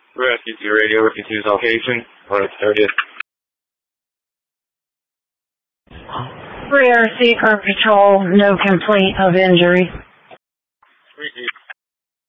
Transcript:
Rescue 2 Radio, Rescue 2's location, on its 30th. Rear Seeker Patrol, no complaint of injury.